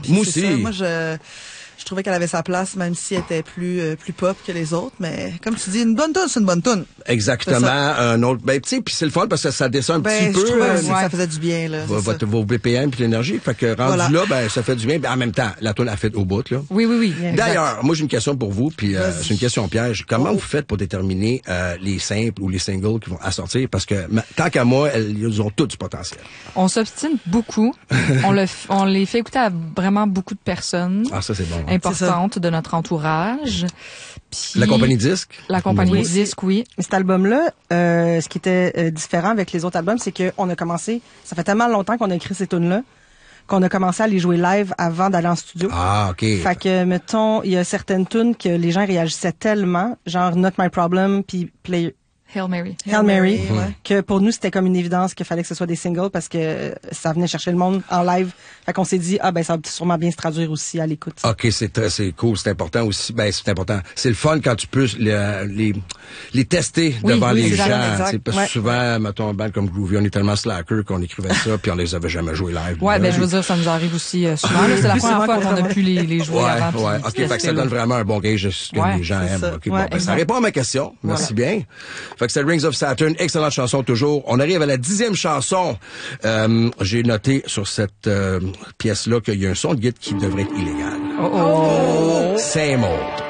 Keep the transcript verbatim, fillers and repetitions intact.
Puis Moi c'est aussi. ça. Moi, je... Je trouvais qu'elle avait sa place, même si elle était plus euh, plus pop que les autres. Mais comme tu dis, une bonne toune, c'est une bonne toune. Exactement. Un autre, ben, tu sais, puis c'est le fun parce que ça descend un Ben, petit je peu. trouvais euh, aussi que ça faisait du bien, là. Vos, c'est ça. votre, vos B P M puis l'énergie. Fait que rendu Voilà. là, ben, ça fait du bien. Ben, en même temps, la toune a fait au bout, là. Oui, oui, oui. D'ailleurs, moi, j'ai une question pour vous, puis euh, Vas-y. c'est une question piège. Comment Oh. vous faites pour déterminer euh, les simples ou les singles qui vont à sortir? Parce que, ma- tant qu'à moi, elles, ils ont tous du potentiel. On s'obstine beaucoup. on, le, f- on les fait écouter à vraiment beaucoup de personnes Ah, ça, c'est bon. hein. importantes de notre entourage. Puis La compagnie disque? La compagnie Oui. disque, oui. Mais cet album-là, euh, ce qui était euh, différent avec les autres albums, c'est qu'on a commencé, ça fait tellement longtemps qu'on a écrit ces tunes-là, qu'on a commencé à les jouer live avant d'aller en studio. Ah, OK. Fait que, mettons, il y a certaines tunes que les gens réagissaient tellement, genre Not My Problem, puis Play Hail Mary. Hail Mary, ouais. que pour nous, c'était comme une évidence qu'il fallait que ce soit des singles parce que ça venait chercher le monde en live. Fait qu'on s'est dit, ah ben ça va sûrement bien se traduire aussi à l'écoute. OK, c'est très, c'est cool, c'est important aussi. Ben, c'est important. C'est le fun quand tu peux le- les, les tester Oui, devant oui, les c'est gens. exact, tu sais, Parce que ouais. souvent, mettons, un band comme Groovy, on est tellement slacker qu'on écrivait ça puis on les avait jamais joués live. Ouais, ben je veux dire, ça nous arrive aussi euh, souvent. là. C'est la Plus première souvent fois qu'on a qu'autrement. pu les, les jouer Ouais, avant. ouais. puis OK, tester, fait que ça là. donne vraiment un bon gauge de ce que Ouais, les gens c'est aiment. ça. OK, bon, Ouais, ben, ça exact. répond à ma question. Merci bien. Fait que c'est Rings of Saturn, excellente chanson toujours. On arrive à la dixième chanson. Euh, j'ai noté sur cette euh, pièce-là qu'il y a un son de guitare qui devrait être illégal. Oh, oh. Same old.